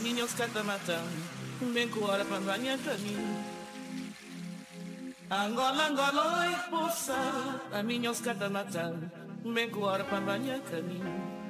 minha Oscar tá matando, bem com hora pra banhar caminho. Angola, Angola, oi, poça, a minha Oscar tá matando, bem com hora pra banhar caminho.